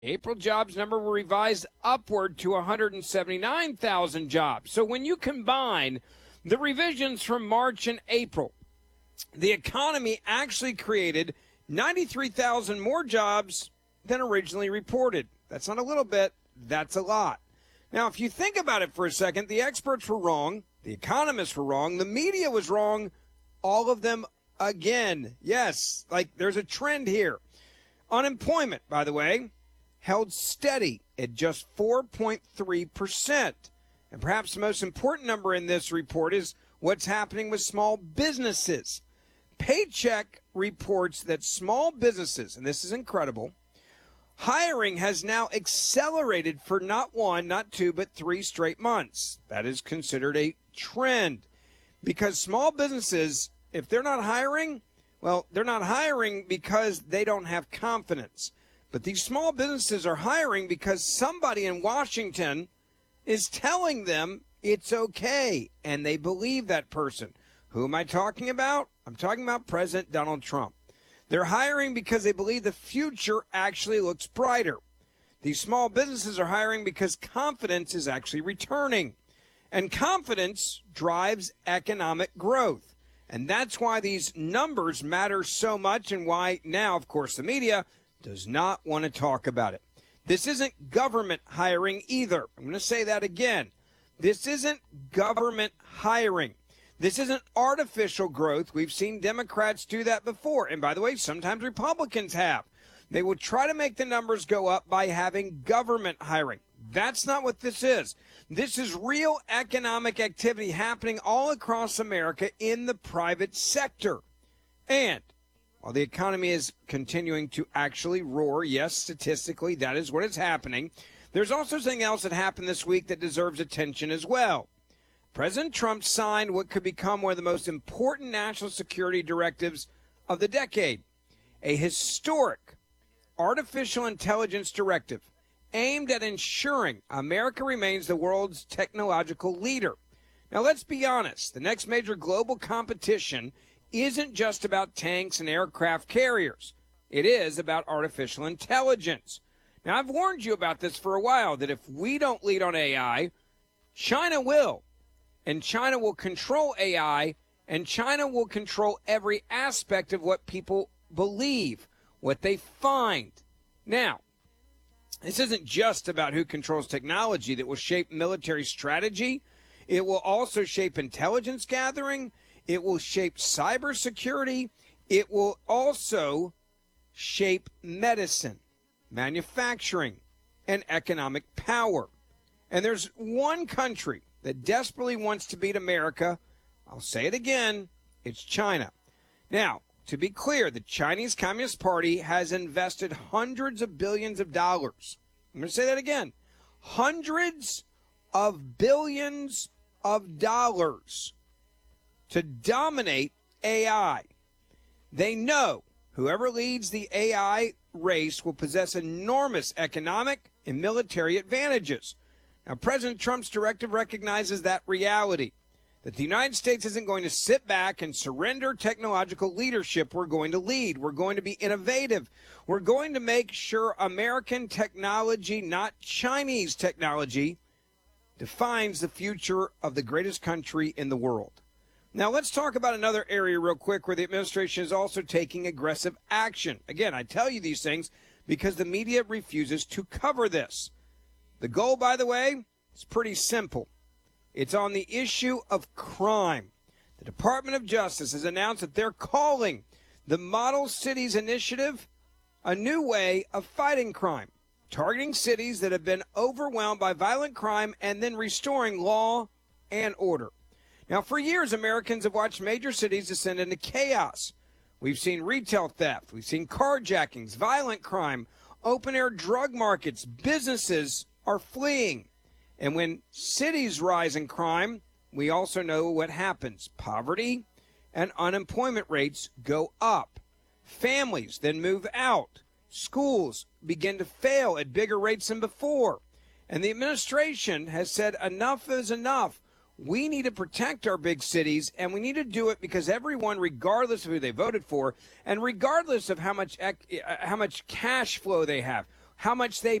April jobs number were revised upward to 179,000 jobs. So when you combine the revisions from March and April, the economy actually created 93,000 more jobs than originally reported. That's not a little bit, that's a lot. Now, if you think about it for a second, the experts were wrong, the economists were wrong, the media was wrong, all of them again. Yes, like there's a trend here. Unemployment, by the way, held steady at just 4.3%. And perhaps the most important number in this report is what's happening with small businesses. Paycheck reports that small businesses, and this is incredible, hiring has now accelerated for not one, not two, but 3 straight months. That is considered a trend because small businesses, if they're not hiring, well, they're not hiring because they don't have confidence. But these small businesses are hiring because somebody in Washington is telling them it's okay, and they believe that person. Who am I talking about? I'm talking about President Donald Trump. They're hiring because they believe the future actually looks brighter. These small businesses are hiring because confidence is actually returning. And confidence drives economic growth. And that's why these numbers matter so much and why now, of course, the media does not want to talk about it. This isn't government hiring either. I'm going to say that again. This isn't government hiring. This isn't artificial growth. We've seen Democrats do that before. And by the way, sometimes Republicans have. They will try to make the numbers go up by having government hiring. That's not what this is. This is real economic activity happening all across America in the private sector. And while the economy is continuing to actually roar, yes, statistically, that is what is happening, there's also something else that happened this week that deserves attention as well. President Trump signed what could become one of the most important national security directives of the decade, a historic artificial intelligence directive aimed at ensuring America remains the world's technological leader. Now, let's be honest. The next major global competition isn't just about tanks and aircraft carriers. It is about artificial intelligence. Now, I've warned you about this for a while, that if we don't lead on AI, China will. And China will control AI, and China will control every aspect of what people believe, what they find. Now, this isn't just about who controls technology that will shape military strategy. It will also shape intelligence gathering. It will shape cybersecurity. It will also shape medicine, manufacturing, and economic power. And there's one country that desperately wants to beat America. I'll say it again. It's China. Now, to be clear, the Chinese Communist Party has invested hundreds of billions of dollars. I'm going to say that again. Hundreds of billions of dollars to dominate AI. They know whoever leads the AI race will possess enormous economic and military advantages. Now, President Trump's directive recognizes that reality, that the United States isn't going to sit back and surrender technological leadership. We're going to lead. We're going to be innovative. We're going to make sure American technology, not Chinese technology, defines the future of the greatest country in the world. Now, let's talk about another area real quick where the administration is also taking aggressive action. Again, I tell you these things because the media refuses to cover this. The goal, by the way, is pretty simple. It's on the issue of crime. The Department of Justice has announced that they're calling the Model Cities Initiative a new way of fighting crime, targeting cities that have been overwhelmed by violent crime and then restoring law and order. Now, for years, Americans have watched major cities descend into chaos. We've seen retail theft. We've seen carjackings, violent crime, open-air drug markets. Businesses are fleeing. And when cities rise in crime, we also know what happens. Poverty and unemployment rates go up. Families then move out. Schools begin to fail at bigger rates than before. And the administration has said enough is enough. We need to protect our big cities, and we need to do it because everyone, regardless of who they voted for, and regardless of how much cash flow they have, how much they